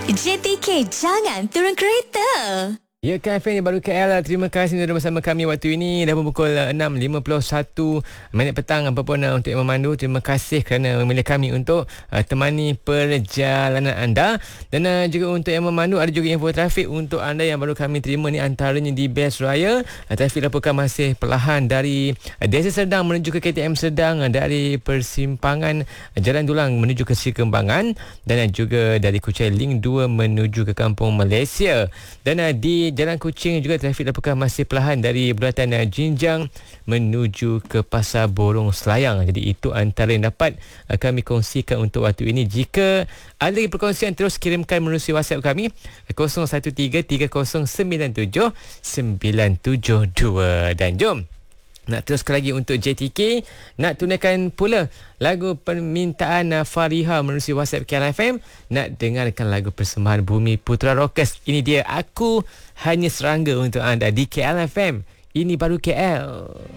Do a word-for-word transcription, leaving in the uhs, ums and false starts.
J T K, jangan turun kereta. Ya, K F M baru K L. Terima kasih sudah bersama kami waktu ini. Dah pukul enam lima puluh satu minit petang. Apa pun uh, untuk yang memandu, terima kasih kerana memilih kami untuk uh, temani perjalanan anda. Dan uh, juga untuk yang memandu, ada juga info trafik untuk anda yang baru kami terima ni, antaranya di Best Raya. Uh, trafik laporkan masih perlahan dari uh, Desa Serdang menuju ke K T M Serdang, uh, dari persimpangan uh, Jalan Dulang menuju ke Sri Kembangan, dan uh, juga dari Kuchai Link dua menuju ke Kampung Malaysia. Dan uh, di Jalan Kuching juga trafik laporkan masih perlahan dari Bulatan Jinjang menuju ke Pasar Borong Selayang. Jadi itu antara yang dapat kami kongsikan untuk waktu ini. Jika ada lagi perkongsian, terus kirimkan melalui WhatsApp kami kosong satu tiga tiga kosong sembilan tujuh sembilan tujuh dua. Dan jom nak teruskan lagi untuk J T K, nak tunaikan pula lagu permintaan Fariha melalui WhatsApp K L F M. Nak dengarkan lagu persembahan Bumi Putra Rockers. Ini dia, Aku Hanya Serangga untuk anda di K L F M. Ini baru K L.